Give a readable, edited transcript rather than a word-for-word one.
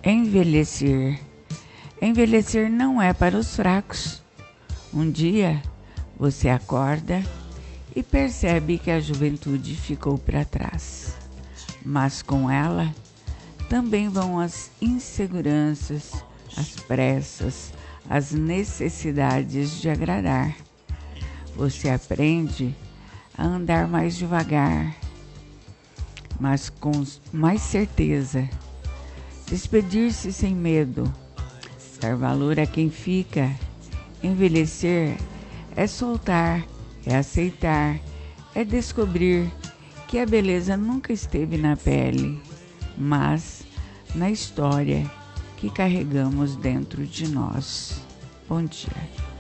Envelhecer. Envelhecer não é para os fracos. Um dia você acorda e percebe que a juventude ficou para trás. Mas com ela também vão as inseguranças, as pressas, as necessidades de agradar. Você aprende a andar mais devagar, mas com mais certeza. Despedir-se sem medo, dar valor a quem fica. Envelhecer é soltar, é aceitar, é descobrir que a beleza nunca esteve na pele, mas na história que carregamos dentro de nós. Bom dia.